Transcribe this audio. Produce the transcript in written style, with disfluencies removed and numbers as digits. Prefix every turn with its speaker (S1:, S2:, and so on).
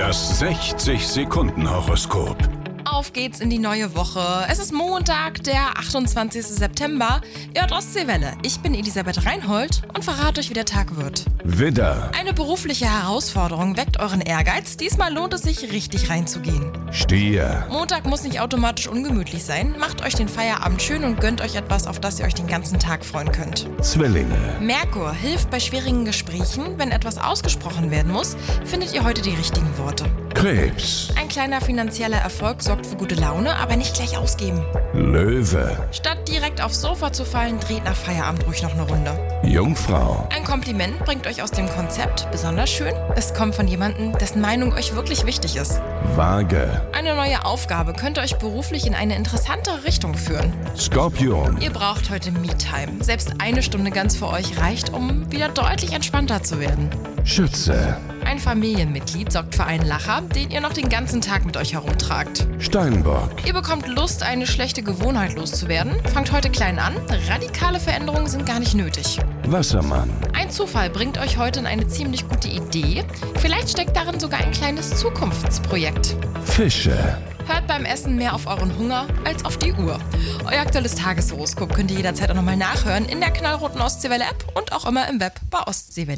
S1: Das 60-Sekunden-Horoskop.
S2: Auf geht's in die neue Woche. Es ist Montag, der 28. September. Ihr hört Ostseewelle. Ich bin Elisabeth Reinhold und verrate euch, wie der Tag wird.
S1: Widder,
S2: Eine berufliche Herausforderung weckt euren Ehrgeiz. Diesmal lohnt es sich, richtig reinzugehen.
S1: Stier,
S2: Montag muss nicht automatisch ungemütlich sein. Macht euch den Feierabend schön und gönnt euch etwas, auf das ihr euch den ganzen Tag freuen könnt.
S1: Zwillinge,
S2: Merkur hilft bei schwierigen Gesprächen. Wenn etwas ausgesprochen werden muss, findet ihr heute die richtigen Worte.
S1: Krebs,
S2: Ein kleiner finanzieller Erfolg sorgt für gute Laune, aber nicht gleich ausgeben.
S1: Löwe,
S2: Statt direkt aufs Sofa zu fallen, dreht nach Feierabend ruhig noch eine Runde.
S1: Jungfrau,
S2: Ein Kompliment bringt euch aus dem Konzept. Besonders schön, es kommt von jemandem, dessen Meinung euch wirklich wichtig ist.
S1: Waage,
S2: Eine neue Aufgabe könnte euch beruflich in eine interessantere Richtung führen.
S1: Skorpion,
S2: Ihr braucht heute Me-Time. Selbst eine Stunde ganz für euch reicht, um wieder deutlich entspannter zu werden.
S1: Schütze,
S2: Ein Familienmitglied sorgt für einen Lacher, den ihr noch den ganzen Tag mit euch herumtragt.
S1: Steinbock,
S2: Ihr bekommt Lust, eine schlechte Gewohnheit loszuwerden. Fangt heute klein an. Radikale Veränderungen sind gar nicht nötig.
S1: Wassermann,
S2: Ein Zufall bringt euch heute in eine ziemlich gute Idee. Vielleicht steckt darin sogar ein kleines Zukunftsprojekt.
S1: Fische.
S2: Hört beim Essen mehr auf euren Hunger als auf die Uhr. Euer aktuelles Tageshoroskop könnt ihr jederzeit auch nochmal nachhören in der knallroten Ostseewelle-App und auch immer im Web bei Ostseewelle.